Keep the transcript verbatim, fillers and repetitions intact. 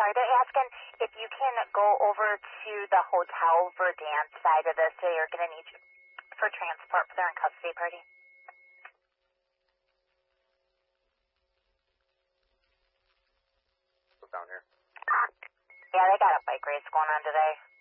sorry, they're asking if you can go over to the Hotel Verdant side of this. They're going to need you for transport for their in custody party. What's down here? Yeah, they got a bike race going on today.